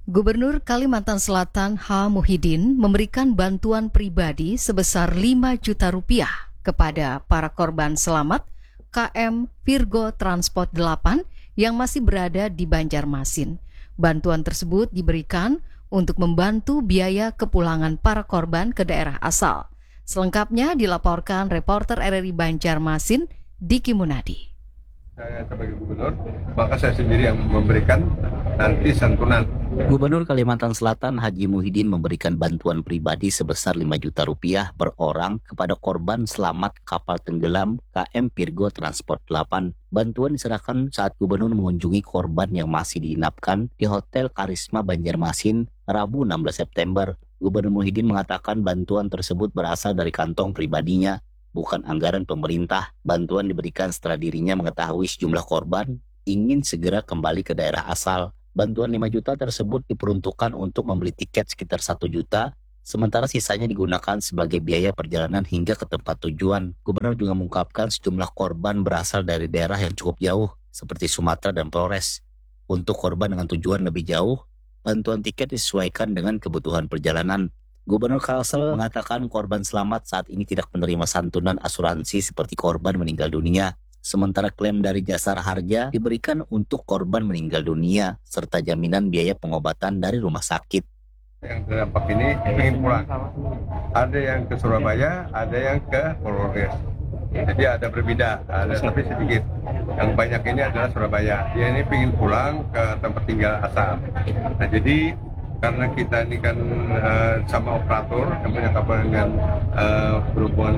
Gubernur Kalimantan Selatan H. Muhyiddin memberikan bantuan pribadi sebesar 5 juta rupiah kepada para korban selamat KM Virgo Transport 8 yang masih berada di Banjarmasin. Bantuan tersebut diberikan untuk membantu biaya kepulangan para korban ke daerah asal. Selengkapnya dilaporkan reporter RRI Banjarmasin, Diki Munadi. Saya sebagai gubernur, maka saya sendiri yang memberikan nanti santunan. Gubernur Kalimantan Selatan Haji Muhyiddin memberikan bantuan pribadi sebesar 5 juta rupiah per orang kepada korban selamat kapal tenggelam KM Virgo Transport 8. Bantuan diserahkan saat gubernur mengunjungi korban yang masih diinapkan di Hotel Karisma Banjarmasin Rabu 16 September. Gubernur Muhyiddin mengatakan bantuan tersebut berasal dari kantong pribadinya, bukan anggaran pemerintah. Bantuan diberikan setelah dirinya mengetahui sejumlah korban ingin segera kembali ke daerah asal. Bantuan 5 juta tersebut diperuntukkan untuk membeli tiket sekitar 1 juta, sementara sisanya digunakan sebagai biaya perjalanan hingga ke tempat tujuan. Gubernur juga mengungkapkan sejumlah korban berasal dari daerah yang cukup jauh, seperti Sumatera dan Flores. Untuk korban dengan tujuan lebih jauh, bantuan tiket disesuaikan dengan kebutuhan perjalanan. Gubernur Kalsel mengatakan korban selamat saat ini tidak menerima santunan asuransi seperti korban meninggal dunia. Sementara klaim dari jasara harja diberikan untuk korban meninggal dunia, serta jaminan biaya pengobatan dari rumah sakit. Yang terdampak ini ingin pulang. Ada yang ke Surabaya, ada yang ke Polres. Jadi ada berbeda, ada tapi sedikit. Yang banyak ini adalah Surabaya. Dia ini ingin pulang ke tempat tinggal asal. Nah jadi karena kita ini kan sama operator yang punya kapal dengan berhubungan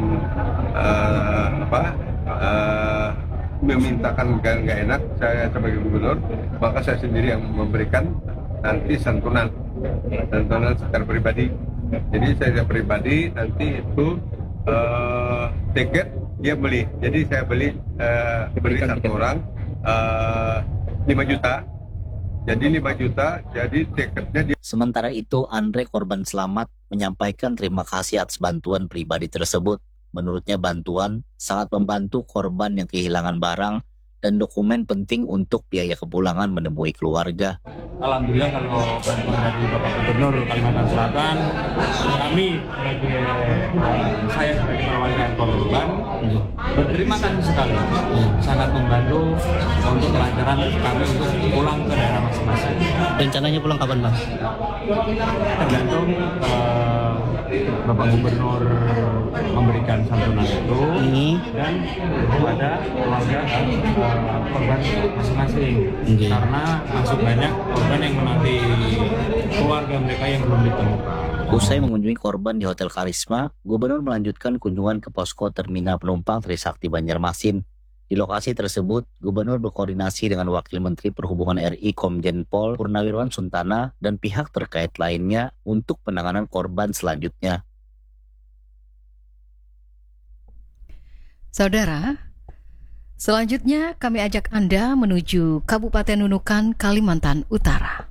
memintakan nggak enak, saya sebagai gubernur, maka saya sendiri yang memberikan nanti santunan secara pribadi. Jadi saya pribadi nanti itu tiket dia beli. Jadi saya beli satu orang 5 juta. Jadi 5 juta, jadi tiketnya dia. Sementara itu, Andre korban selamat menyampaikan terima kasih atas bantuan pribadi tersebut. Menurutnya bantuan sangat membantu korban yang kehilangan barang dan dokumen penting untuk biaya kepulangan menemui keluarga. Alhamdulillah kalau bantuan dari Bapak Gubernur Kalimantan Selatan, kami saya sebagai perwakilan korban berterima kasih sekali, sangat membantu untuk kelancaran kami untuk pulang ke daerah masing-masing. Rencananya pulang kapan, Bang? Tergantung Bapak Gubernur memberikan santunan itu dan kepada keluarga korban masing-masing. Karena masih banyak korban yang menanti keluarga mereka yang belum ditemukan. Usai mengunjungi korban di Hotel Karisma, Gubernur melanjutkan kunjungan ke posko terminal penumpang Trisakti Banjarmasin. Di lokasi tersebut, Gubernur berkoordinasi dengan Wakil Menteri Perhubungan RI Komjen Pol Purnawirawan Suntana dan pihak terkait lainnya untuk penanganan korban selanjutnya. Saudara, selanjutnya kami ajak Anda menuju Kabupaten Nunukan, Kalimantan Utara.